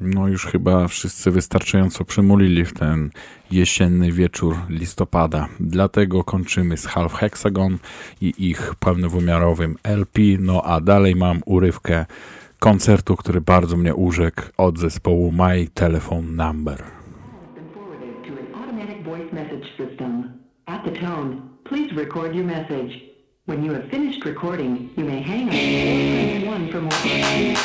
No już chyba wszyscy wystarczająco przymulili w ten jesienny wieczór listopada. Dlatego kończymy z Half Hexagon i ich pełnowymiarowym LP. No a dalej mam urywkę koncertu, który bardzo mnie urzekł, od zespołu My Telephone Number. When you have finished recording, you may hang up and press 1 for more.